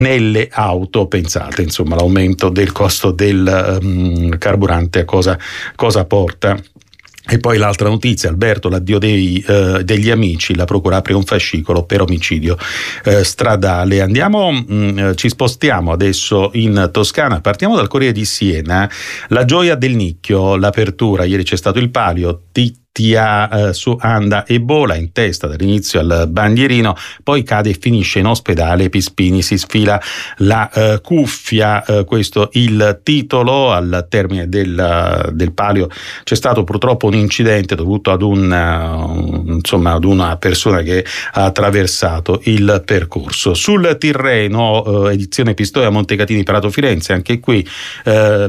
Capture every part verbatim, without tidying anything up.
nelle auto. Pensate, insomma, l'aumento del costo del um, carburante a cosa, cosa porta. E poi l'altra notizia, Alberto, l'addio dei, eh, degli amici, la procura apre un fascicolo per omicidio eh, stradale. Andiamo, mh, ci spostiamo adesso in Toscana, partiamo dal Corriere di Siena. La gioia del nicchio, l'apertura, ieri c'è stato il palio, ti Tia eh, su Anda Ebola in testa dall'inizio al bandierino, poi cade e finisce in ospedale. Pispini si sfila la eh, cuffia, eh, questo il titolo. Al termine del, del palio c'è stato purtroppo un incidente dovuto ad un uh, insomma ad una persona che ha attraversato il percorso. Sul Tirreno, eh, edizione Pistoia Montecatini Prato Firenze, anche qui eh,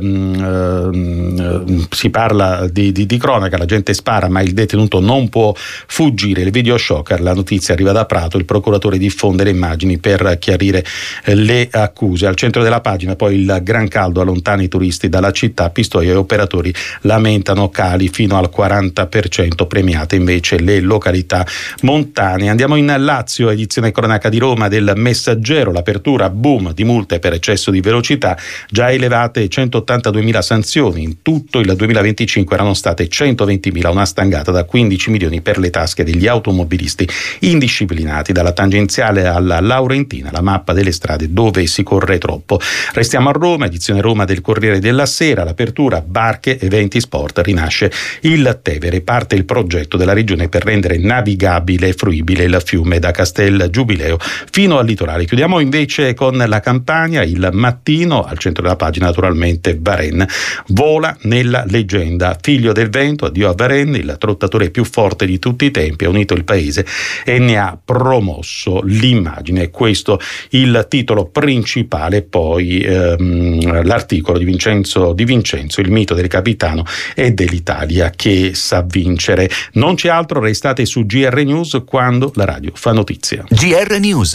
eh, si parla di, di, di cronaca, la gente spara ma il detenuto non può fuggire. Il video shocker, la notizia arriva da Prato, il procuratore diffonde le immagini per chiarire le accuse. Al centro della pagina poi il gran caldo allontana i turisti dalla città, Pistoia e operatori lamentano cali fino al quaranta per cento, premiate invece le località montane. Andiamo in Lazio, edizione cronaca di Roma del Messaggero, l'apertura, boom di multe per eccesso di velocità, già elevate centottantaduemila sanzioni, in tutto il duemilaventicinque erano state centoventimila, una stangata da quindici milioni per le tasche degli automobilisti indisciplinati. Dalla tangenziale alla Laurentina, la mappa delle strade dove si corre troppo. Restiamo a Roma, edizione Roma del Corriere della Sera, l'apertura, barche, eventi, sport, rinasce il Tevere, parte il progetto della regione per rendere navigabile e fruibile il fiume da Castel Giubileo fino al litorale. Chiudiamo invece con la Campania, il Mattino, al centro della pagina naturalmente Varenne, vola nella leggenda, figlio del vento, addio a Varenne, il trottatore più forte di tutti i tempi, ha unito il paese e ne ha promosso l'immagine. Questo il titolo principale, poi ehm, l'articolo di Vincenzo Di Vincenzo, il mito del capitano e dell'Italia che sa vincere. Non c'è altro, restate su G R News quando la radio fa notizia. G R News.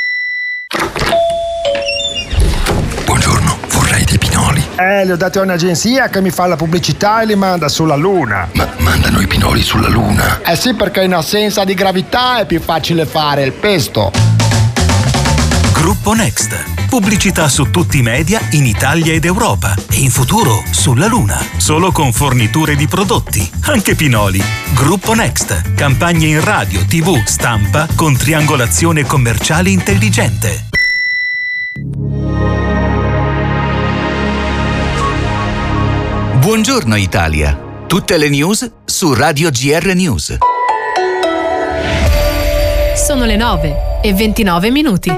Buongiorno, vorrei dei pinoli. Eh, li ho dati a un'agenzia che mi fa la pubblicità e li manda sulla Luna. Ma mandano i pinoli sulla Luna? Eh sì, perché in assenza di gravità è più facile fare il pesto. Gruppo Next. Pubblicità su tutti i media in Italia ed Europa e in futuro sulla Luna. Solo con forniture di prodotti, anche pinoli. Gruppo Next. Campagne in radio, tivù, stampa con triangolazione commerciale intelligente. Buongiorno Italia. Tutte le news su Radio G R News. Sono le nove e ventinove minuti.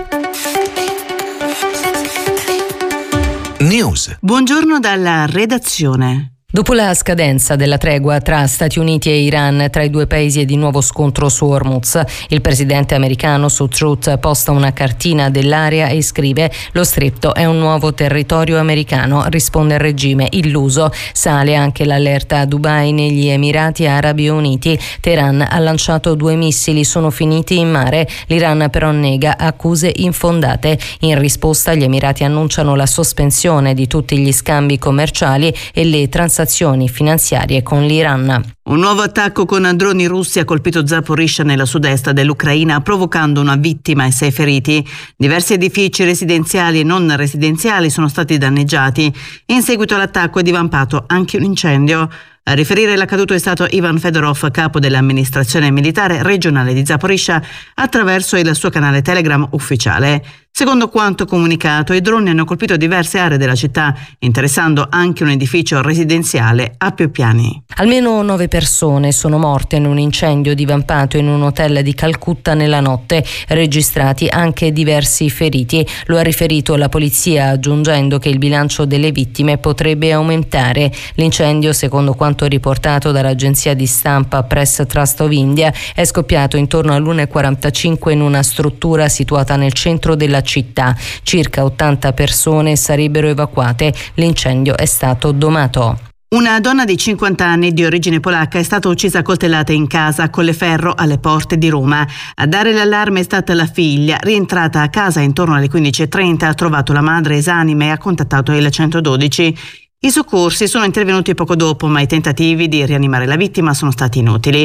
News. Buongiorno dalla redazione. Dopo la scadenza della tregua tra Stati Uniti e Iran, tra i due paesi è di nuovo scontro su Hormuz. Il presidente americano su Truth posta una cartina dell'area e scrive: lo stretto è un nuovo territorio americano, risponde il regime illuso. Sale anche l'allerta a Dubai negli Emirati Arabi Uniti. Teheran ha lanciato due missili, sono finiti in mare. L'Iran però nega accuse infondate. In risposta gli Emirati annunciano la sospensione di tutti gli scambi commerciali e le transazioni finanziarie con l'Iran. Un nuovo attacco con droni russi ha colpito Zaporizhzhia nella sud-est dell'Ucraina, provocando una vittima e sei feriti. Diversi edifici residenziali e non residenziali sono stati danneggiati. In seguito all'attacco è divampato anche un incendio. A riferire l'accaduto è stato Ivan Fedorov, capo dell'amministrazione militare regionale di Zaporizhzhia, attraverso il suo canale Telegram ufficiale. Secondo quanto comunicato, i droni hanno colpito diverse aree della città, interessando anche un edificio residenziale a più piani. Almeno nove persone sono morte in un incendio divampato in un hotel di Calcutta nella notte, registrati anche diversi feriti. Lo ha riferito la polizia, aggiungendo che il bilancio delle vittime potrebbe aumentare. L'incendio, secondo quanto riportato dall'agenzia di stampa Press Trust of India, è scoppiato intorno all'una e quarantacinque in una struttura situata nel centro della città. Circa ottanta persone sarebbero evacuate. L'incendio è stato domato. Una donna di cinquanta anni di origine polacca è stata uccisa a coltellate in casa a Colleferro alle porte di Roma. A dare l'allarme è stata la figlia. Rientrata a casa intorno alle quindici e trenta ha trovato la madre esanime e ha contattato il centododici. I soccorsi sono intervenuti poco dopo, ma i tentativi di rianimare la vittima sono stati inutili.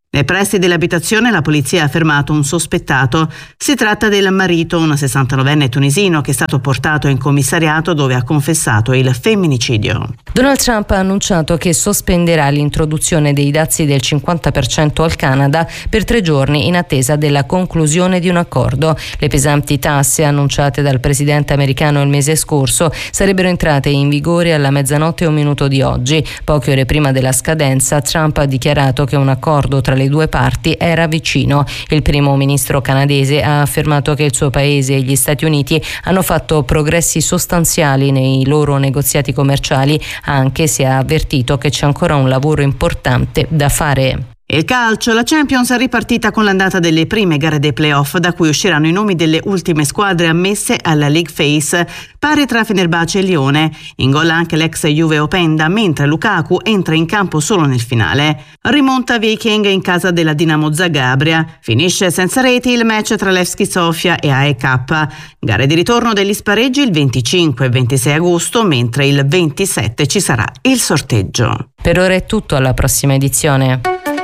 Nei pressi dell'abitazione la polizia ha fermato un sospettato. Si tratta del marito, un sessantanovenne tunisino, che è stato portato in commissariato dove ha confessato il femminicidio. Donald Trump ha annunciato che sospenderà l'introduzione dei dazi del cinquanta per cento al Canada per tre giorni in attesa della conclusione di un accordo. Le pesanti tasse annunciate dal presidente americano il mese scorso sarebbero entrate in vigore alla mezzanotte e un minuto di oggi. Poche ore prima della scadenza, Trump ha dichiarato che un accordo tra le due parti era vicino. Il primo ministro canadese ha affermato che il suo paese e gli Stati Uniti hanno fatto progressi sostanziali nei loro negoziati commerciali, anche se ha avvertito che c'è ancora un lavoro importante da fare. Il calcio, la Champions è ripartita con l'andata delle prime gare dei playoff, da cui usciranno i nomi delle ultime squadre ammesse alla League Phase, pari tra Fenerbahce e Lione. In gol anche l'ex Juve Openda, mentre Lukaku entra in campo solo nel finale. Rimonta Viking in casa della Dinamo Zagabria. Finisce senza reti il match tra Levski Sofia e A E K. Gare di ritorno degli spareggi il venticinque e ventisei agosto, mentre il ventisette ci sarà il sorteggio. Per ora è tutto, alla prossima edizione.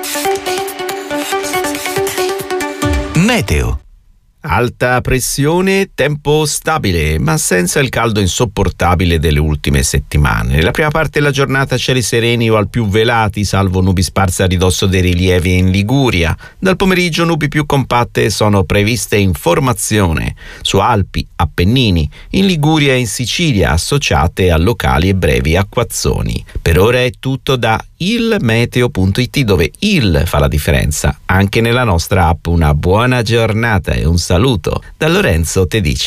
Meteo. Alta pressione, tempo stabile, ma senza il caldo insopportabile delle ultime settimane. Nella prima parte della giornata cieli sereni o al più velati, salvo nubi sparse a ridosso dei rilievi in Liguria. Dal pomeriggio nubi più compatte sono previste in formazione su Alpi, Appennini, in Liguria e in Sicilia, associate a locali e brevi acquazzoni. Per ora è tutto da il meteo punto it, dove il fa la differenza anche nella nostra app. Una buona giornata e un saluto da Lorenzo Tedici.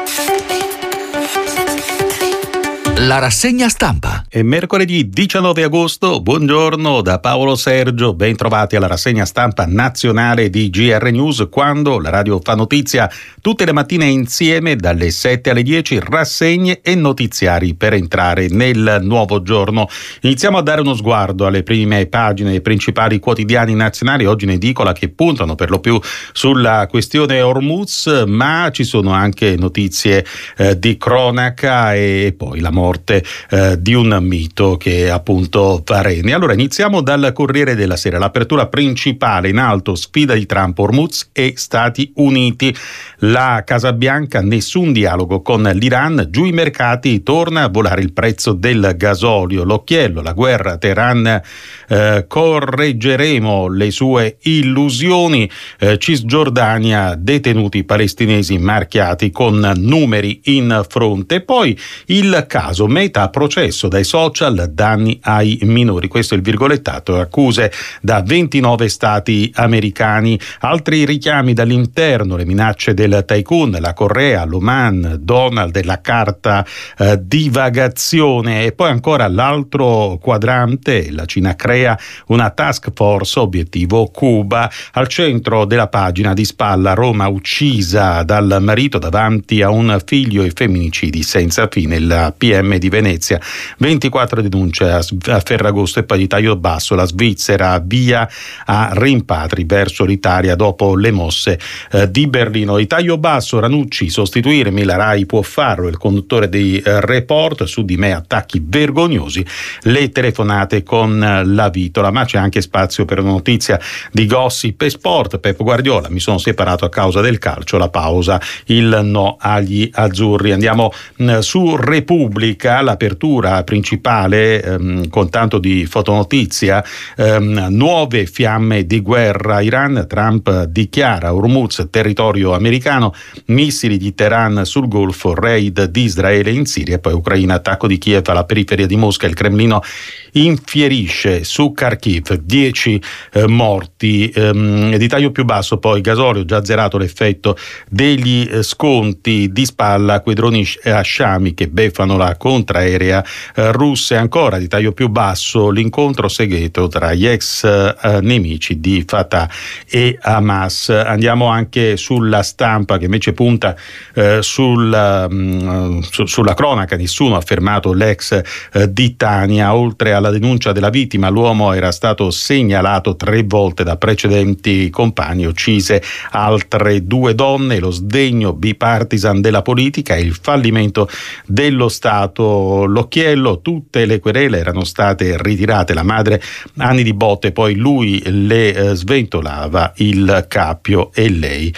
La rassegna stampa. È mercoledì diciannove agosto, buongiorno da Paolo Sergio, ben trovati alla rassegna stampa nazionale di G R News, quando la radio fa notizia tutte le mattine insieme dalle sette alle dieci, rassegne e notiziari per entrare nel nuovo giorno. Iniziamo a dare uno sguardo alle prime pagine dei principali quotidiani nazionali, oggi in edicola, che puntano per lo più sulla questione Hormuz, ma ci sono anche notizie eh, di cronaca e poi la morte eh, di un mito che è appunto Vareni. Allora iniziamo dal Corriere della Sera, l'apertura principale in alto, sfida di Trump, Hormuz e Stati Uniti. La Casa Bianca, nessun dialogo con l'Iran, giù i mercati, torna a volare il prezzo del gasolio, l'occhiello, la guerra, Teheran, eh, correggeremo le sue illusioni, eh, Cisgiordania, detenuti palestinesi marchiati con numeri in fronte. Poi il caso Meta a processo dai social, danni ai minori, questo è il virgolettato, accuse da ventinove stati americani, altri richiami dall'interno, le minacce del tycoon, la Correa, l'Oman, Donald e la carta eh, divagazione. E poi ancora l'altro quadrante, la Cina crea una task force, obiettivo Cuba. Al centro della pagina, di spalla, Roma uccisa dal marito davanti a un figlio e femminicidi senza fine, il P M di Venezia, ventiquattro denunce a Ferragosto e poi di taglio basso, la Svizzera via a rimpatri verso l'Italia dopo le mosse eh, di Berlino. Di taglio basso, Ranucci, sostituirmi, la Rai può farlo, il conduttore dei eh, report, su di me attacchi vergognosi, le telefonate con eh, la Vitola, ma c'è anche spazio per una notizia di gossip e sport. Pep Guardiola, mi sono separato a causa del calcio, la pausa, il no agli azzurri. Andiamo mh, su Repubblica, l'apertura principale ehm, con tanto di fotonotizia, ehm, nuove fiamme di guerra, Iran, Trump dichiara Hormuz territorio americano, missili di Teheran sul Golfo, raid di Israele in Siria, e poi Ucraina, attacco di Kiev alla periferia di Mosca, il Cremlino infierisce su Kharkiv, dieci eh, morti. Ehm, di taglio più basso poi gasolio, già zerato l'effetto degli eh, sconti, di spalla quei droni sciami che beffano la contraerea eh, russa. E ancora di taglio più basso l'incontro segreto tra gli ex eh, nemici di Fatah e Hamas. Andiamo anche sulla Stampa, che invece punta eh, sul, mh, su, sulla cronaca. Nessuno ha fermato l'ex eh, di Tania, oltre alla denuncia della vittima l'uomo era stato segnalato tre volte da precedenti compagni, uccise altre due donne, lo sdegno bipartisan della politica e il fallimento dello Stato. dato l'occhiello, tutte le querele erano state ritirate, la madre anni di botte, poi lui le eh, sventolava il cappio e lei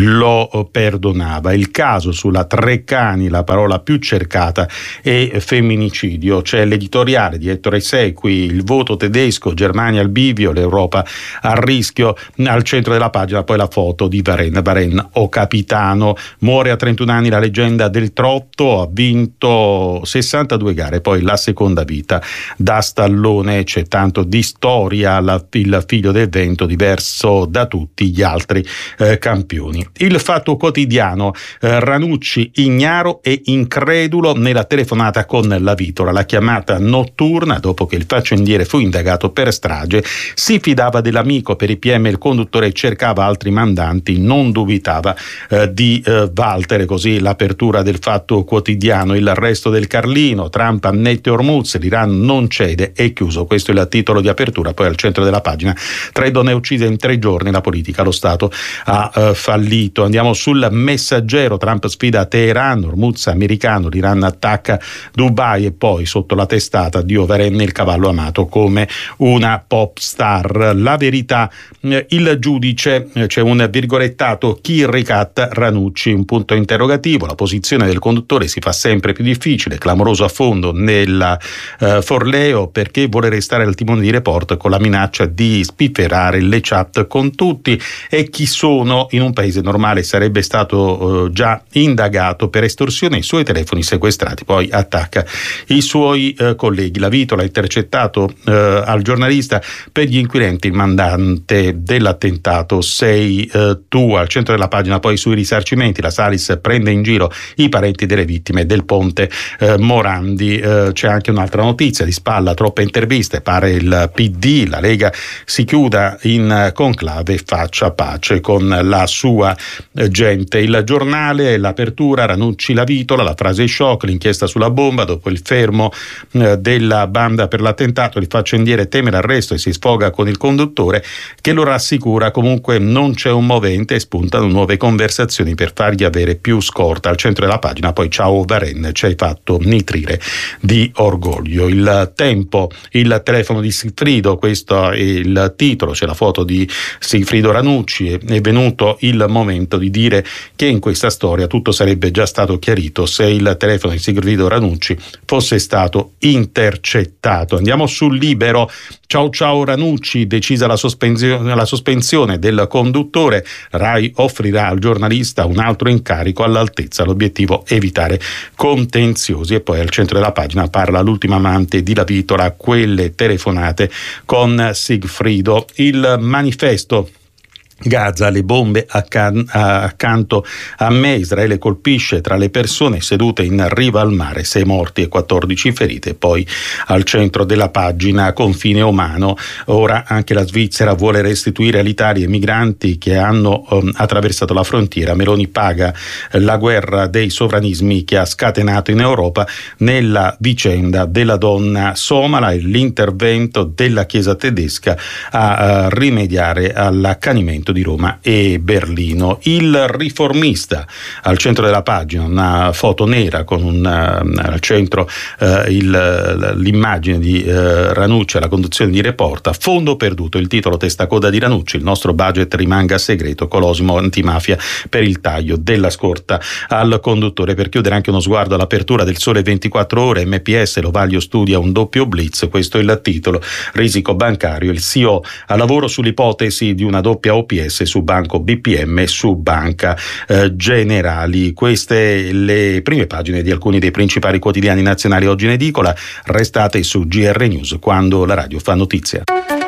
lo perdonava. Il caso sulla Treccani, la parola più cercata è femminicidio. C'è l'editoriale di Ettore Sequi, il voto tedesco, Germania al bivio, l'Europa a rischio, al centro della pagina poi la foto di Varenne, Varenne o capitano, muore a trentuno anni la leggenda del trotto, ha vinto sessantadue gare, poi la seconda vita da stallone. C'è tanto di storia, la, il figlio del vento diverso da tutti gli altri eh, campioni. Il Fatto Quotidiano, eh, Ranucci ignaro e incredulo nella telefonata con la Vitola, la chiamata notturna dopo che il faccendiere fu indagato per strage, si fidava dell'amico, per i P M il conduttore cercava altri mandanti, non dubitava eh, di eh, Walter. Così l'apertura del Fatto Quotidiano. Il resto del Carlino, Trump annette Hormuz, l'Iran non cede, è chiuso, questo è il titolo di apertura. Poi al centro della pagina, tre donne uccise in tre giorni, la politica, lo Stato ha eh, fallito. Andiamo sul Messaggero, Trump sfida Teheran, Hormuz americano, l'Iran attacca Dubai, e poi sotto la testata Dio Varenne, il cavallo amato come una pop star. La Verità, eh, il giudice, eh, c'è un virgolettato, chi ricatta Ranucci, un punto interrogativo, la posizione del conduttore si fa sempre più difficile, clamoroso affondo nella eh, Forleo perché vuole restare al timone di Report con la minaccia di spifferare le chat con tutti, e chi sono in un paese normale sarebbe stato eh, già indagato per estorsione, i suoi telefoni sequestrati, poi attacca i suoi eh, colleghi. La Vitola ha intercettato eh, al giornalista, per gli inquirenti il mandante dell'attentato sei eh, tu. Al centro della pagina poi sui risarcimenti, la Salis prende in giro i parenti delle vittime del ponte eh, Morandi. Eh, c'è anche un'altra notizia di spalla, troppe interviste, pare il P D, la Lega si chiuda in conclave, faccia pace con la sua eh, gente. Il Giornale, l'apertura, Ranucci la Vitola, la frase shock, l'inchiesta sulla bomba, dopo il fermo eh, della banda per l'attentato, il faccendiere teme l'arresto e si sfoga con il conduttore che lo rassicura, comunque non c'è un movente, e spuntano nuove conversazioni per fargli avere più scorta. Al centro della pagina poi ciao Varenne, ci hai fatto nitrire di orgoglio. Il Tempo, il telefono di Sigfrido, questo è il titolo, c'è la foto di Sigfrido Ranucci, è venuto il momento di dire che in questa storia tutto sarebbe già stato chiarito se il telefono di Sigfrido Ranucci fosse stato intercettato. Andiamo sul Libero, ciao ciao Ranucci, decisa la sospensione, la sospensione del conduttore, Rai offrirà al giornalista un altro incarico all'altezza, l'obiettivo evitare contenziosi. E poi al centro della pagina parla l'ultima amante di La Vitola, quelle telefonate con Sigfrido. Il Manifesto, Gaza, le bombe accan- accanto a me, Israele colpisce tra le persone sedute in riva al mare, sei morti e quattordici ferite. Poi al centro della pagina, confine umano, ora anche la Svizzera vuole restituire all'Italia i migranti che hanno um, attraversato la frontiera. Meloni paga la guerra dei sovranismi che ha scatenato in Europa nella vicenda della donna somala, e l'intervento della Chiesa tedesca a uh, rimediare all'accanimento di Roma e Berlino. Il Riformista, al centro della pagina una foto nera con un, uh, al centro uh, il, l'immagine di uh, Ranucci alla conduzione di Reporta, fondo perduto, il titolo testacoda di Ranucci, il nostro budget rimanga segreto, Colosimo antimafia per il taglio della scorta al conduttore. Per chiudere anche uno sguardo all'apertura del Sole ventiquattro Ore, M P S, Lovaglio studia un doppio blitz, questo è il titolo, risico bancario, il C E O a lavoro sull'ipotesi di una doppia O P S su Banco B P M e su Banca eh, Generali. Queste le prime pagine di alcuni dei principali quotidiani nazionali oggi in edicola. Restate su G R News, quando la radio fa notizia.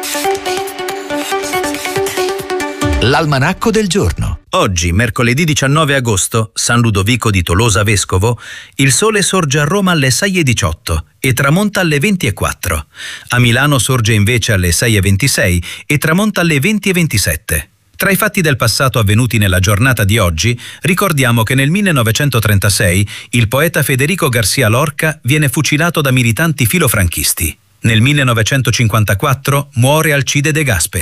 L'almanacco del giorno. Oggi, mercoledì diciannove agosto, San Ludovico di Tolosa Vescovo, il sole sorge a Roma alle sei e diciotto e tramonta alle venti e quattro. A Milano sorge invece alle sei e ventisei e tramonta alle venti e ventisette. Tra i fatti del passato avvenuti nella giornata di oggi, ricordiamo che nel millenovecentotrentasei il poeta Federico Garcia Lorca viene fucilato da militanti filofranchisti. Nel millenovecentocinquantaquattro muore Alcide De Gasperi.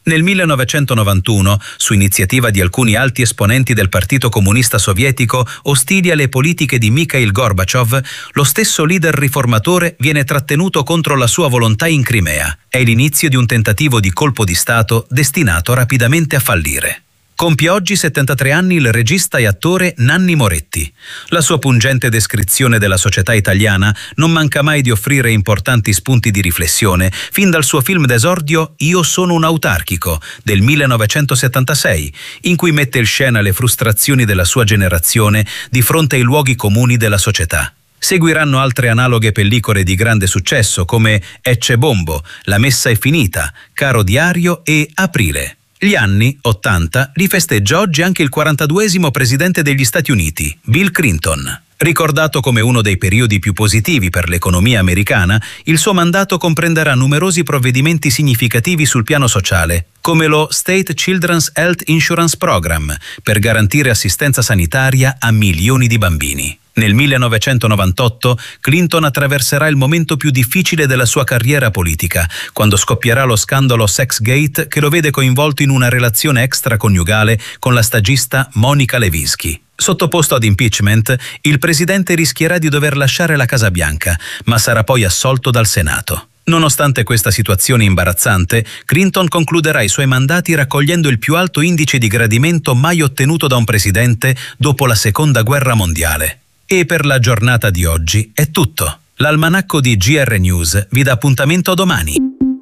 Nel millenovecentonovantuno, su iniziativa di alcuni alti esponenti del Partito Comunista Sovietico ostili alle politiche di Mikhail Gorbaciov, lo stesso leader riformatore viene trattenuto contro la sua volontà in Crimea. È l'inizio di un tentativo di colpo di Stato destinato rapidamente a fallire. Compie oggi settantatré anni il regista e attore Nanni Moretti. La sua pungente descrizione della società italiana non manca mai di offrire importanti spunti di riflessione, fin dal suo film d'esordio Io sono un autarchico, del millenovecentosettantasei, in cui mette in scena le frustrazioni della sua generazione di fronte ai luoghi comuni della società. Seguiranno altre analoghe pellicole di grande successo come Ecce Bombo, La messa è finita, Caro diario e Aprile. Gli anni ottanta li festeggia oggi anche il quarantaduesimo presidente degli Stati Uniti, Bill Clinton. Ricordato come uno dei periodi più positivi per l'economia americana, il suo mandato comprenderà numerosi provvedimenti significativi sul piano sociale, come lo State Children's Health Insurance Program, per garantire assistenza sanitaria a milioni di bambini. Nel millenovecentonovantotto Clinton attraverserà il momento più difficile della sua carriera politica, quando scoppierà lo scandalo Sexgate che lo vede coinvolto in una relazione extraconiugale con la stagista Monica Lewinsky. Sottoposto ad impeachment, il presidente rischierà di dover lasciare la Casa Bianca, ma sarà poi assolto dal Senato. Nonostante questa situazione imbarazzante, Clinton concluderà i suoi mandati raccogliendo il più alto indice di gradimento mai ottenuto da un presidente dopo la Seconda Guerra Mondiale. E per la giornata di oggi è tutto. L'almanacco di G R News vi dà appuntamento a domani.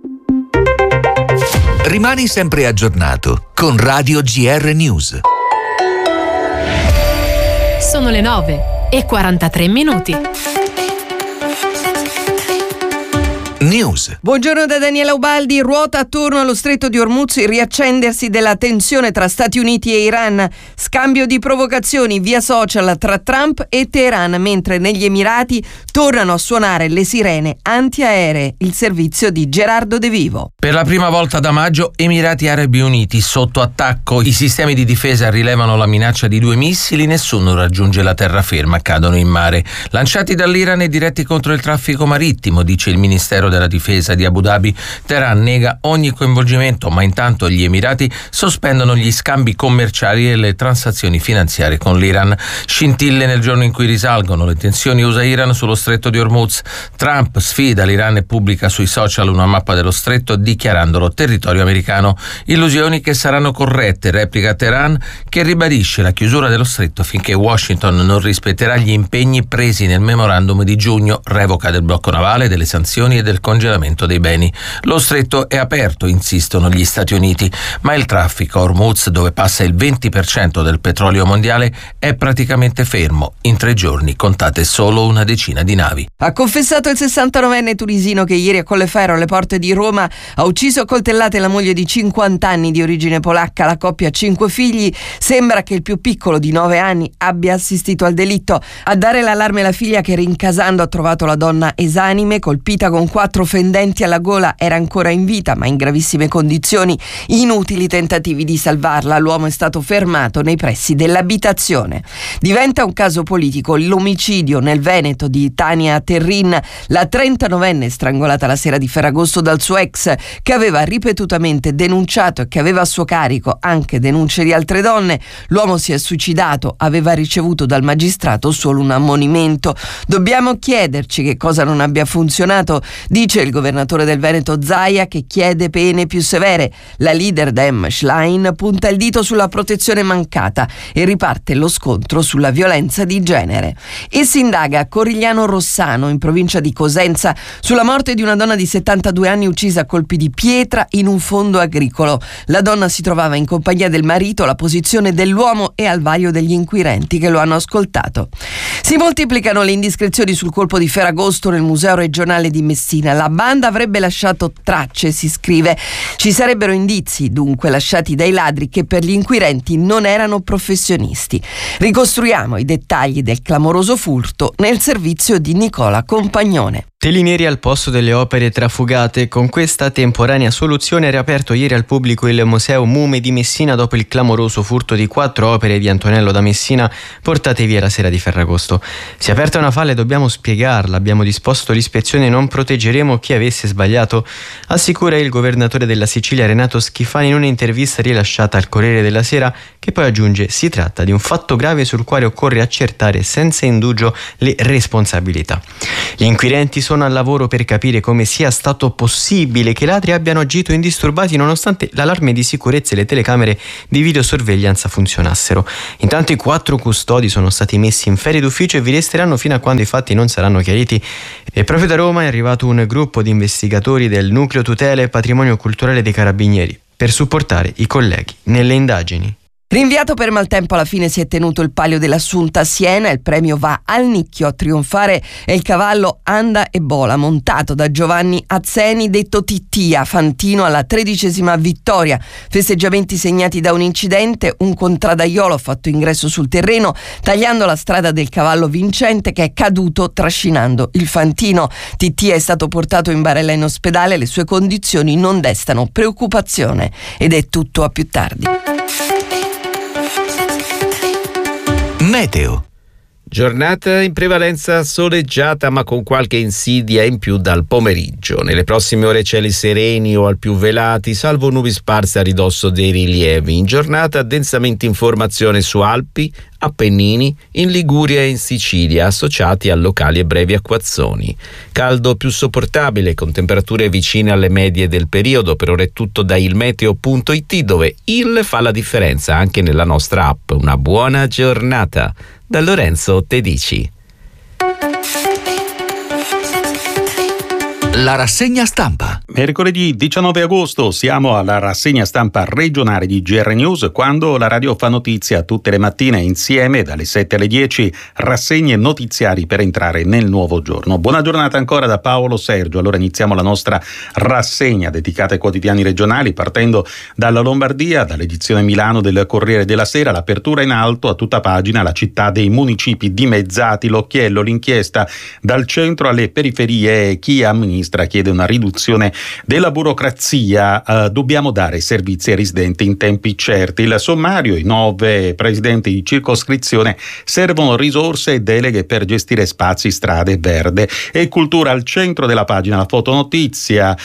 Rimani sempre aggiornato con Radio G R News. Sono le nove e quarantatré minuti. News. Buongiorno da Daniela Ubaldi. Ruota attorno allo stretto di Hormuz il riaccendersi della tensione tra Stati Uniti e Iran. Scambio di provocazioni via social tra Trump e Teheran, mentre negli Emirati tornano a suonare le sirene antiaeree. Il servizio di Gerardo De Vivo. Per la prima volta da maggio Emirati Arabi Uniti sotto attacco. I sistemi di difesa rilevano la minaccia di due missili, nessuno raggiunge la terraferma, cadono in mare. Lanciati dall'Iran e diretti contro il traffico marittimo, dice il Ministero della Difesa di Abu Dhabi. Teheran nega ogni coinvolgimento, ma intanto gli Emirati sospendono gli scambi commerciali e le transazioni finanziarie con l'Iran. Scintille nel giorno in cui risalgono le tensioni U S A-Iran sullo stretto di Hormuz. Trump sfida l'Iran e pubblica sui social una mappa dello stretto dichiarandolo territorio americano. Illusioni che saranno corrette, replica Teheran, che ribadisce la chiusura dello stretto finché Washington non rispetterà gli impegni presi nel memorandum di giugno, revoca del blocco navale, delle sanzioni e del congelamento dei beni. Lo stretto è aperto, insistono gli Stati Uniti, ma il traffico a Hormuz, dove passa il venti per cento del petrolio mondiale, è praticamente fermo. In tre giorni contate solo una decina di navi. Ha confessato il sessantanovenne tunisino che ieri a Colleferro, alle porte di Roma, ha ucciso a coltellate la moglie di cinquanta anni di origine polacca. La coppia ha cinque figli. Sembra che il più piccolo di nove anni abbia assistito al delitto. A dare l'allarme la figlia, che rincasando ha trovato la donna esanime, colpita con quattro fendenti alla gola. Era ancora in vita ma in gravissime condizioni. Inutili tentativi di salvarla. L'uomo è stato fermato nei pressi dell'abitazione. Diventa un caso politico l'omicidio nel Veneto di Tania Terrin, la trentanovenne strangolata la sera di Ferragosto dal suo ex, che aveva ripetutamente denunciato e che aveva a suo carico anche denunce di altre donne. L'uomo si è suicidato, aveva ricevuto dal magistrato solo un ammonimento. Dobbiamo chiederci che cosa non abbia funzionato, dice il governatore del Veneto Zaia, che chiede pene più severe. La leader Dem Schlein punta il dito sulla protezione mancata e riparte lo scontro sulla violenza di genere. E si indaga a Corigliano Rossano, in provincia di Cosenza, sulla morte di una donna di settantadue anni uccisa a colpi di pietra in un fondo agricolo. La donna si trovava in compagnia del marito, la posizione dell'uomo è al vaglio degli inquirenti che lo hanno ascoltato. Si moltiplicano le indiscrezioni sul colpo di Ferragosto nel Museo regionale di Messina. La banda avrebbe lasciato tracce, si scrive. Ci sarebbero indizi, dunque, lasciati dai ladri che per gli inquirenti non erano professionisti. Ricostruiamo i dettagli del clamoroso furto nel servizio di Nicola Compagnone. Teli neri al posto delle opere trafugate. Con questa temporanea soluzione è riaperto ieri al pubblico il Museo Mume di Messina dopo il clamoroso furto di quattro opere di Antonello da Messina portate via la sera di Ferragosto. Si è aperta una falla e dobbiamo spiegarla. Abbiamo disposto l'ispezione e non proteggeremo chi avesse sbagliato, assicura il governatore della Sicilia Renato Schifani in un'intervista rilasciata al Corriere della Sera, che poi aggiunge: si tratta di un fatto grave sul quale occorre accertare senza indugio le responsabilità. Gli inquirenti sono al lavoro per capire come sia stato possibile che i ladri abbiano agito indisturbati nonostante l'allarme di sicurezza e le telecamere di videosorveglianza funzionassero. Intanto i quattro custodi sono stati messi in ferie d'ufficio e vi resteranno fino a quando i fatti non saranno chiariti. E proprio da Roma è arrivato un gruppo di investigatori del Nucleo Tutela e Patrimonio Culturale dei Carabinieri per supportare i colleghi nelle indagini. Rinviato per maltempo, alla fine si è tenuto il Palio dell'Assunta a Siena. Il premio va al Nicchio. A trionfare è il cavallo Anda e Bola, montato da Giovanni Azzeni, detto Tittia, fantino alla tredicesima vittoria. Festeggiamenti segnati da un incidente: un contradaiolo ha fatto ingresso sul terreno tagliando la strada del cavallo vincente, che è caduto trascinando il fantino. Tittia è stato portato in barella in ospedale, le sue condizioni non destano preoccupazione. Ed è tutto, a più tardi. Meteo. Giornata in prevalenza soleggiata, ma con qualche insidia in più dal pomeriggio. Nelle prossime ore cieli sereni o al più velati, salvo nubi sparse a ridosso dei rilievi. In giornata densamente informazione su Alpi, Appennini, in Liguria e in Sicilia, associati a locali e brevi acquazzoni. Caldo più sopportabile, con temperature vicine alle medie del periodo. Per ora è tutto da ilmeteo punto it, dove il fa la differenza anche nella nostra app. Una buona giornata da Lorenzo Tedici. La rassegna stampa. Mercoledì diciannove agosto siamo alla rassegna stampa regionale di G R News, quando la radio fa notizia tutte le mattine insieme dalle sette alle dieci, rassegne notiziari per entrare nel nuovo giorno. Buona giornata ancora da Paolo Sergio. Allora iniziamo la nostra rassegna dedicata ai quotidiani regionali, partendo dalla Lombardia, dall'edizione Milano del Corriere della Sera. L'apertura in alto a tutta pagina, la città dei municipi dimezzati, l'occhiello, l'inchiesta dal centro alle periferie, chi amministra chiede una riduzione della burocrazia, eh, dobbiamo dare servizi ai residenti in tempi certi. Il sommario: i nove presidenti di circoscrizione, servono risorse e deleghe per gestire spazi, strade, verde. E cultura al centro della pagina, la fotonotizia,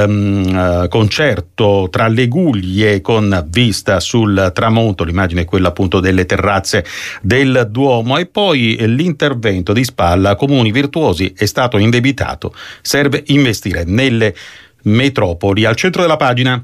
ehm, concerto tra le Guglie con vista sul tramonto, l'immagine è quella appunto delle terrazze del Duomo. E poi l'intervento di Spalla: comuni virtuosi, è stato indebitato, serve investire nelle metropoli. Al centro della pagina,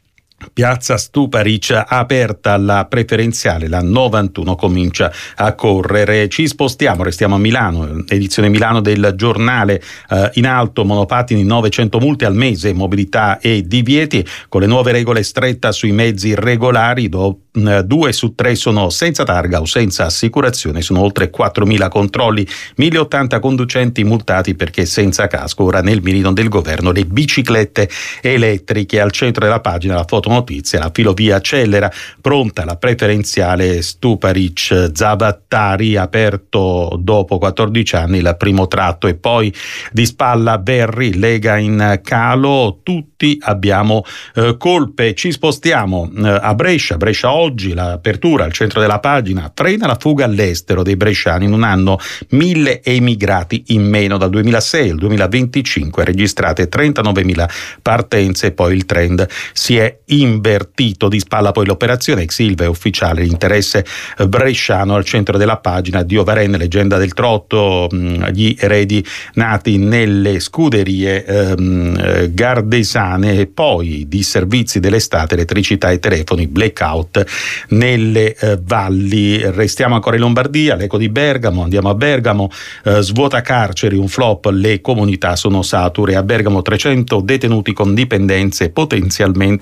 Piazza Stuparic, aperta la preferenziale, la novantuno comincia a correre. Ci spostiamo, restiamo a Milano, edizione Milano del giornale, eh, in alto monopattini, novecento multe al mese, mobilità e divieti, con le nuove regole stretta sui mezzi regolari. Do, eh, due su tre sono senza targa o senza assicurazione, sono oltre quattromila controlli, mille ottanta conducenti multati perché senza casco. Ora nel mirino del governo le biciclette elettriche. Al centro della pagina la foto notizia, la filovia accelera, pronta la preferenziale Stuparic Zavattari, aperto dopo quattordici anni il primo tratto. E poi di Spalla Berri, Lega in calo, tutti abbiamo eh, colpe. Ci spostiamo eh, a Brescia, Brescia oggi, l'apertura al centro della pagina, frena la fuga all'estero dei bresciani. In un anno mille emigrati in meno, dal duemilasei al duemilaventicinque registrate trentanovemila partenze. Poi il trend si è invertito. Di Spalla poi l'operazione ex Ilva è ufficiale, l'interesse bresciano. Al centro della pagina Dio Varenne, leggenda del trotto, gli eredi nati nelle scuderie ehm, gardesane. E poi di servizi dell'estate, elettricità e telefoni, blackout nelle eh, valli. Restiamo ancora in Lombardia, l'eco di Bergamo, andiamo a Bergamo, eh, svuota carceri, un flop, le comunità sono sature. A Bergamo trecento detenuti con dipendenze potenzialmente coinvolte.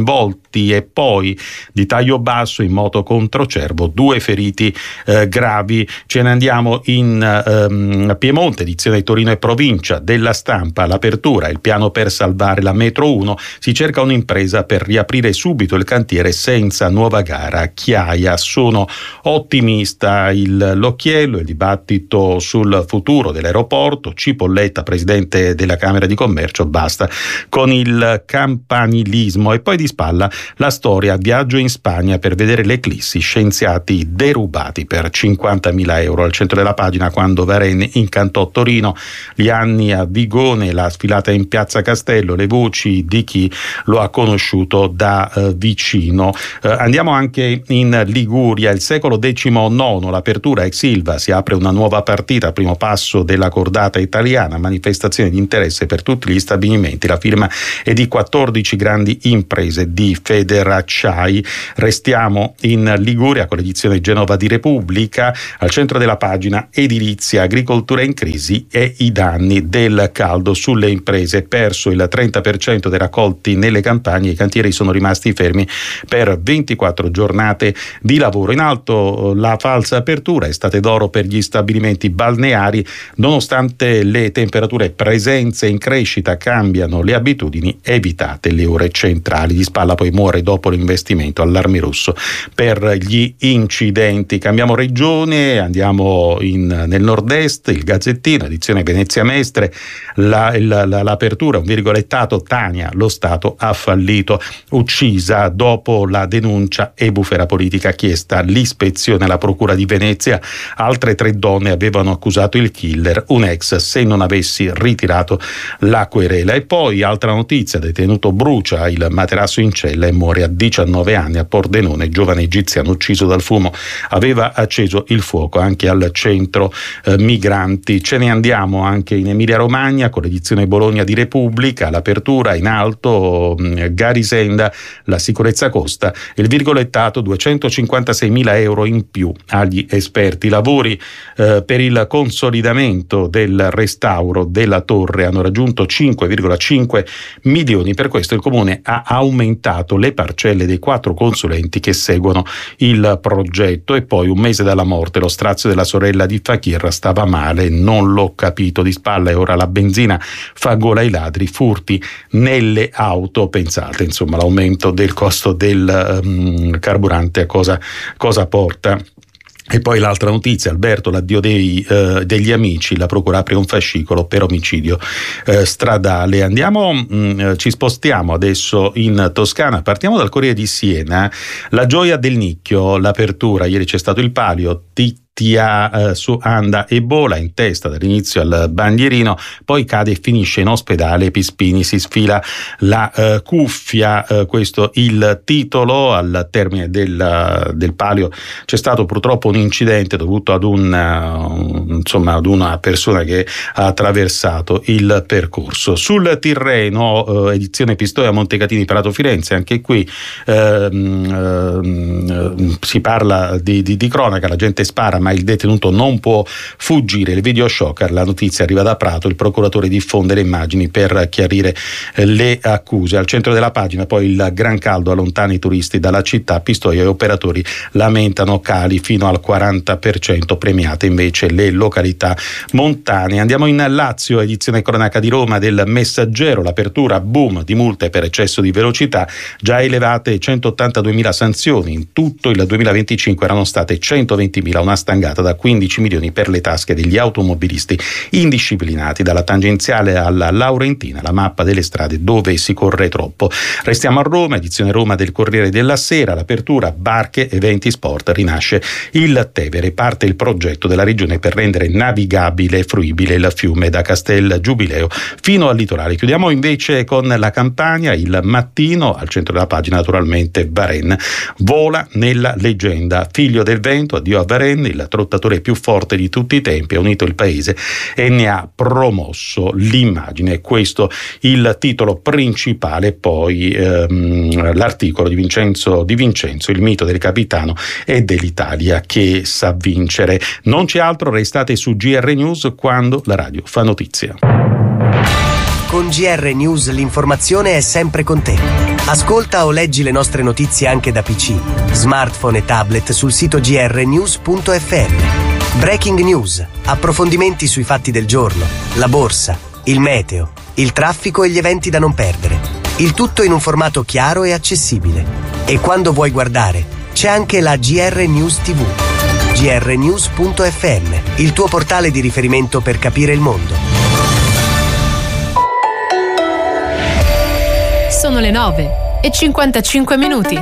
coinvolti, e poi di taglio basso in moto contro Cervo, due feriti eh, gravi. Ce ne andiamo in ehm, Piemonte, edizione Torino e provincia della Stampa, l'apertura, il piano per salvare la metro uno, si cerca un'impresa per riaprire subito il cantiere senza nuova gara. Chiaia, sono ottimista, il l'occhiello, il dibattito sul futuro dell'aeroporto, Cipolletta, presidente della Camera di Commercio, basta con il campanilismo. E poi di spalla la storia, viaggio in Spagna per vedere l'eclissi, scienziati derubati per cinquantamila euro. Al centro della pagina, quando Varenne incantò Torino, gli anni a Vigone, la sfilata in piazza Castello, le voci di chi lo ha conosciuto da eh, vicino. Eh, andiamo anche in Liguria, il secolo diciannove, l'apertura ex Silva, si apre una nuova partita, primo passo della cordata italiana, manifestazione di interesse per tutti gli stabilimenti, la firma è di quattordici grandi imprese di Federacciai. Restiamo in Liguria con l'edizione Genova di Repubblica, al centro della pagina edilizia, agricoltura in crisi e i danni del caldo sulle imprese, perso il trenta per cento dei raccolti nelle campagne, i cantieri sono rimasti fermi per ventiquattro giornate di lavoro. In alto la falsa apertura, estate d'oro per gli stabilimenti balneari, nonostante le temperature, presenze in crescita, cambiano le abitudini, evitate le ore centrali. Di spalla poi muore dopo l'investimento, allarme rosso per gli incidenti. Cambiamo regione, andiamo in, nel nord-est, il Gazzettino, edizione Venezia Mestre, la, la, la, l'apertura, un virgolettato, Tania, lo Stato ha fallito, uccisa dopo la denuncia e bufera politica, chiesta l'ispezione alla Procura di Venezia. Altre tre donne avevano accusato il killer, un ex, se non avessi ritirato la querela. E poi altra notizia, detenuto brucia il materasso in cella e muore a diciannove anni a Pordenone, giovane egiziano ucciso dal fumo, aveva acceso il fuoco anche al centro eh, migranti. Ce ne andiamo anche in Emilia Romagna con l'edizione Bologna di Repubblica, l'apertura in alto, mh, Garisenda, la sicurezza costa, il virgolettato duecentocinquantaseimila euro in più agli esperti. Lavori eh, per il consolidamento del restauro della torre hanno raggiunto cinque virgola cinque milioni, per questo il comune ha aumentato le parcelle dei quattro consulenti che seguono il progetto. E poi un mese dalla morte, lo strazio della sorella di Fakir, stava male, non l'ho capito. Di spalla e ora la benzina fa gola ai ladri, furti nelle auto. Pensate insomma l'aumento del costo del um, carburante a cosa, cosa porta. E poi l'altra notizia, Alberto, l'addio dei, eh, degli amici, la procura apre un fascicolo per omicidio eh, stradale. Andiamo, mh, ci spostiamo adesso in Toscana, partiamo dal Corriere di Siena, la gioia del nicchio, l'apertura, ieri c'è stato il palio, ti Eh, su Anda Ebola in testa dall'inizio al bandierino, poi cade e finisce in ospedale, Pispini si sfila la eh, cuffia, eh, questo il titolo. Al termine del, del palio c'è stato purtroppo un incidente dovuto ad un, uh, insomma ad una persona che ha attraversato il percorso. Sul Tirreno, eh, edizione Pistoia Montecatini Prato Firenze, anche qui eh, eh, si parla di, di, di cronaca, la gente spara ma il detenuto non può fuggire. Il video shocker, la notizia arriva da Prato, il procuratore diffonde le immagini per chiarire le accuse. Al centro della pagina poi il gran caldo allontana i turisti dalla città, Pistoia e operatori lamentano cali fino al quaranta per cento, premiate invece le località montane. Andiamo in Lazio, edizione cronaca di Roma del Messaggero, l'apertura, boom di multe per eccesso di velocità, già elevate centottantaduemila sanzioni, in tutto il duemilaventicinque erano state centoventimila, una stangata da quindici milioni per le tasche degli automobilisti indisciplinati. Dalla tangenziale alla Laurentina, la mappa delle strade dove si corre troppo. Restiamo a Roma, edizione Roma del Corriere della Sera, l'apertura, barche, eventi, sport, rinasce il Tevere, parte il progetto della regione per rendere navigabile e fruibile il fiume da Castel Giubileo fino al litorale. Chiudiamo invece con la Campania, il Mattino, al centro della pagina naturalmente Varenne, vola nella leggenda, figlio del vento, addio a Varenne, il trottatore più forte di tutti i tempi, ha unito il paese e ne ha promosso l'immagine. Questo il titolo principale. Poi ehm, l'articolo di Vincenzo Di Vincenzo, il mito del capitano e dell'Italia che sa vincere. Non c'è altro, restate su G R News quando la radio fa notizia. Con G R News l'informazione è sempre con te. Ascolta o leggi le nostre notizie anche da P C, smartphone e tablet sul sito g r news punto f m. Breaking News, approfondimenti sui fatti del giorno, la borsa, il meteo, il traffico e gli eventi da non perdere. Il tutto in un formato chiaro e accessibile. E quando vuoi guardare, c'è anche la G R News tivù. g r news punto f m, il tuo portale di riferimento per capire il mondo. Sono le nove e cinquantacinque minuti.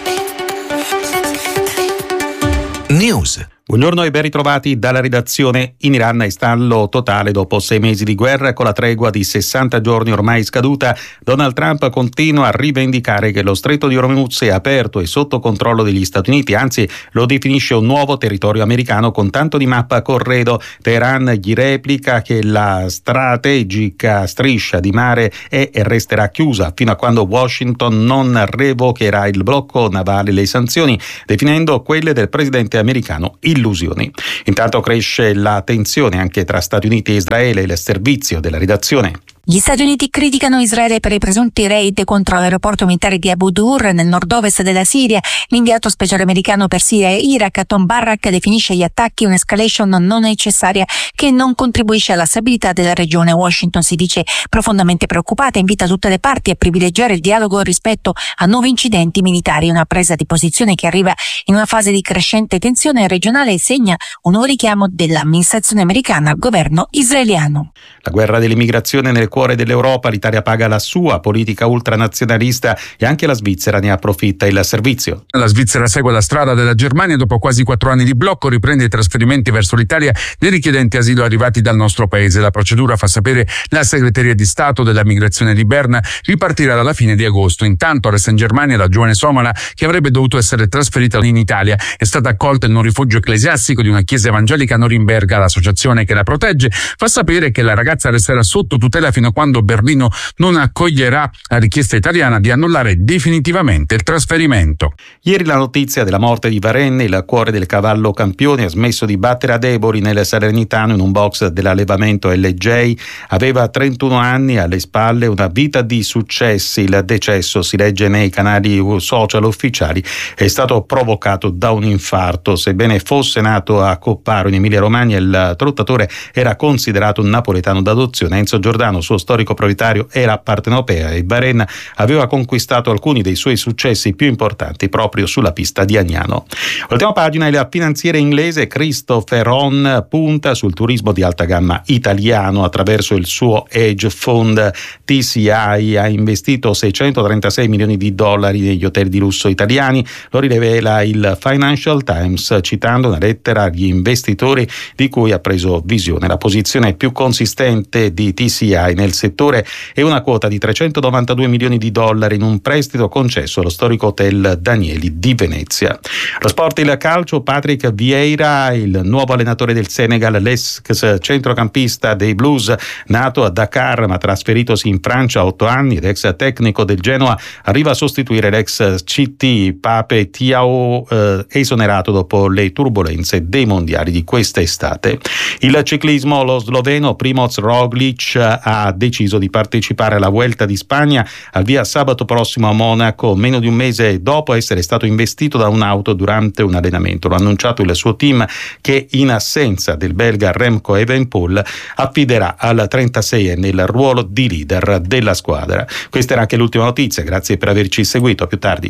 News. Buongiorno e ben ritrovati dalla redazione. In Iran è stallo totale dopo sei mesi di guerra. Con la tregua di sessanta giorni ormai scaduta, Donald Trump continua a rivendicare che lo stretto di Hormuz è aperto e sotto controllo degli Stati Uniti, anzi lo definisce un nuovo territorio americano con tanto di mappa a corredo. Teheran gli replica che la strategica striscia di mare è e resterà chiusa fino a quando Washington non revocherà il blocco navale e le sanzioni, definendo quelle del presidente americano illusioni. Intanto cresce la tensione anche tra Stati Uniti e Israele. Il servizio della redazione. Gli Stati Uniti criticano Israele per i presunti raid contro l'aeroporto militare di Abu Dur nel nord-ovest della Siria. L'inviato speciale americano per Siria e Iraq, Tom Barrack, definisce gli attacchi un'escalation non necessaria che non contribuisce alla stabilità della regione. Washington si dice profondamente preoccupata e invita tutte le parti a privilegiare il dialogo rispetto a nuovi incidenti militari. Una presa di posizione che arriva in una fase di crescente tensione regionale e segna un nuovo richiamo dell'amministrazione americana al governo israeliano. La guerra dell'immigrazione nel cuore dell'Europa, l'Italia paga la sua politica ultranazionalista e anche la Svizzera ne approfitta. Il servizio. La Svizzera segue la strada della Germania. Dopo quasi quattro anni di blocco riprende i trasferimenti verso l'Italia dei richiedenti asilo arrivati dal nostro paese. La procedura, fa sapere la segreteria di Stato della migrazione di Berna, ripartirà dalla fine di agosto. Intanto resta in Germania la giovane somala che avrebbe dovuto essere trasferita in Italia. È stata accolta in un rifugio ecclesiastico di una chiesa evangelica a Norimberga. L'associazione che la protegge fa sapere che la ragazza resterà sotto tutela fino a quando Berlino non accoglierà la richiesta italiana di annullare definitivamente il trasferimento. Ieri la notizia della morte di Varenne, il cuore del cavallo campione, ha smesso di battere a Deboli nel Salernitano in un box dell'allevamento L J. Aveva trentuno anni, alle spalle una vita di successi. Il decesso, si legge nei canali social ufficiali, è stato provocato da un infarto. Sebbene fosse nato a Copparo in Emilia Romagna, il trottatore era considerato un napoletano d'adozione. Enzo Giordano, suo storico proprietario, era partenopea e Bahrain aveva conquistato alcuni dei suoi successi più importanti proprio sulla pista di Agnano. Ultima pagina, il finanziere inglese Christopher Hahn punta sul turismo di alta gamma italiano attraverso il suo hedge fund. T C I ha investito seicentotrentasei milioni di dollari negli hotel di lusso italiani, lo rivela il Financial Times citando una lettera agli investitori di cui ha preso visione. La posizione più consistente di T C I nel settore è una quota di trecentonovantadue milioni di dollari in un prestito concesso allo storico hotel Danieli di Venezia. Lo sport, il calcio, Patrick Vieira, il nuovo allenatore del Senegal, l'ex centrocampista dei Blues, nato a Dakar ma trasferitosi in Francia a otto anni ed ex tecnico del Genoa, arriva a sostituire l'ex C T Pape Thiaw, eh, esonerato dopo le turbulenze dei mondiali di quest'estate. Il ciclismo, lo sloveno Primoz Roglic ha deciso di partecipare alla Vuelta di Spagna al via sabato prossimo a Monaco, meno di un mese dopo essere stato investito da un'auto durante un allenamento. Lo ha annunciato il suo team, che in assenza del belga Remco Evenepoel affiderà al trentaseienne il ruolo di leader della squadra. Questa era anche l'ultima notizia, grazie per averci seguito, a più tardi.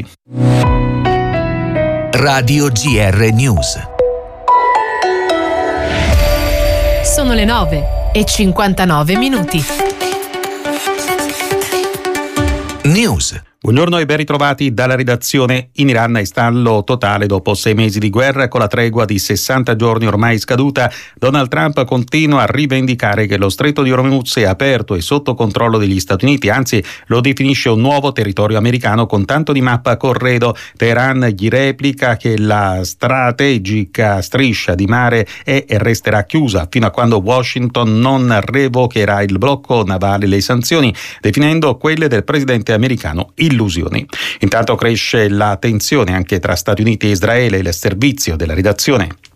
Radio G R News. Sono le nove e cinquantanove minuti. News. Buongiorno e ben ritrovati dalla redazione. In Iran è stallo totale dopo sei mesi di guerra. Con la tregua di sessanta giorni ormai scaduta, Donald Trump continua a rivendicare che lo stretto di Hormuz è aperto e sotto controllo degli Stati Uniti, anzi lo definisce un nuovo territorio americano con tanto di mappa a corredo. Teheran gli replica che la strategica striscia di mare è e resterà chiusa fino a quando Washington non revocherà il blocco navale e le sanzioni, definendo quelle del presidente americano illusioni. Intanto cresce la tensione anche tra Stati Uniti e Israele. Il servizio della redazione.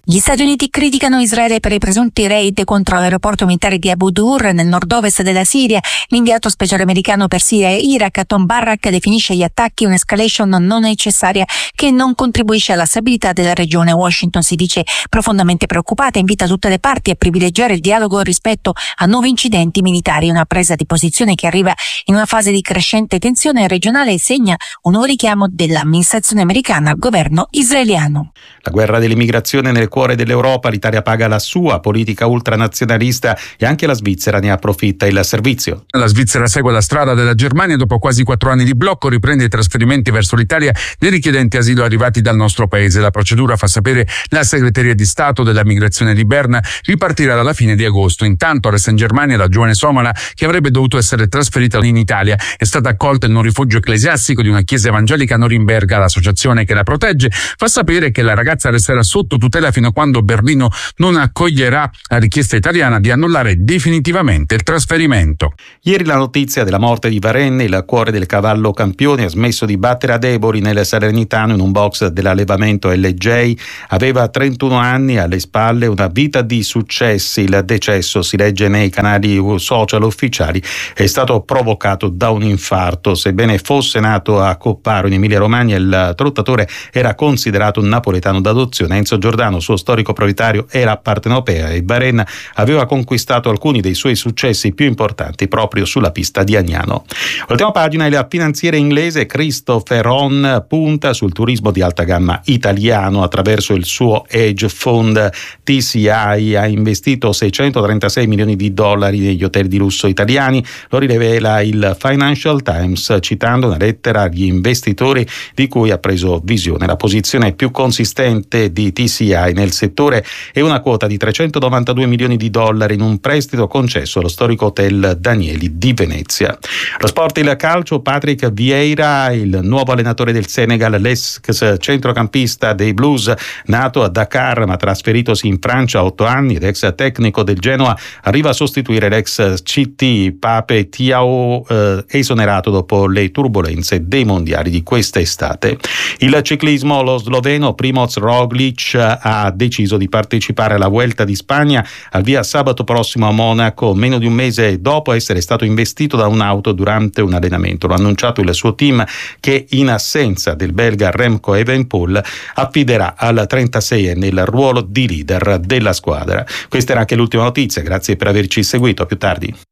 Gli Stati Uniti criticano Israele per i presunti raid contro l'aeroporto militare di Abu Dur nel nord-ovest della Siria. L'inviato speciale americano per Siria e Iraq, Tom Barrack, definisce gli attacchi un'escalation non necessaria che non contribuisce alla stabilità della regione. Washington si dice profondamente preoccupata e invita tutte le parti a privilegiare il dialogo rispetto a nuovi incidenti militari. Una presa di posizione che arriva in una fase di crescente tensione regionale e segna un nuovo richiamo dell'amministrazione americana al governo israeliano. La guerra dell'immigrazione nel cuore dell'Europa, l'Italia paga la sua politica ultranazionalista e anche la Svizzera ne approfitta. Il servizio. La Svizzera segue la strada della Germania. Dopo quasi quattro anni di blocco riprende i trasferimenti verso l'Italia dei richiedenti asilo arrivati dal nostro paese. La procedura, fa sapere la segreteria di Stato della migrazione di Berna, ripartirà dalla fine di agosto. Intanto resta in Germania la giovane somala che avrebbe dovuto essere trasferita in Italia. È stata accolta in un rifugio ecclesiastico di una chiesa evangelica a Norimberga. L'associazione che la protegge fa sapere che la ragazza resterà sotto tutela fino a quando Berlino non accoglierà la richiesta italiana di annullare definitivamente il trasferimento. Ieri la notizia della morte di Varenne, il cuore del cavallo campione, ha smesso di battere ad Ebori nel Salernitano in un box dell'allevamento L J. Aveva trentuno anni, alle spalle una vita di successi. Il decesso, si legge nei canali social ufficiali, è stato provocato da un infarto. Sebbene fosse nato a Copparo in Emilia Romagna, il trottatore era considerato un napoletano d'adozione. Enzo Giordano, suo storico proprietario, era partenopea e Varenne aveva conquistato alcuni dei suoi successi più importanti proprio sulla pista di Agnano. Ultima pagina, il finanziere inglese Christopher Wren punta sul turismo di alta gamma italiano attraverso il suo hedge fund. T C I ha investito seicentotrentasei milioni di dollari negli hotel di lusso italiani, lo rivela il Financial Times citando una lettera agli investitori di cui ha preso visione. La posizione più consistente di T C I nel settore è una quota di trecentonovantadue milioni di dollari in un prestito concesso allo storico hotel Danieli di Venezia. Lo sport, il calcio, Patrick Vieira, il nuovo allenatore del Senegal, l'ex centrocampista dei Blues, nato a Dakar ma trasferitosi in Francia a otto anni ed ex tecnico del Genoa, arriva a sostituire l'ex C T Pape Thiaw, eh, esonerato dopo le turbulenze dei mondiali di quest'estate. Il ciclismo, lo sloveno Primoz Roglic ha deciso di partecipare alla Vuelta di Spagna, al via sabato prossimo a Monaco, meno di un mese dopo essere stato investito da un'auto durante un allenamento. Lo ha annunciato il suo team, che in assenza del belga Remco Evenepoel affiderà al trentaseienne il ruolo di leader della squadra. Questa era anche l'ultima notizia, grazie per averci seguito, a più tardi.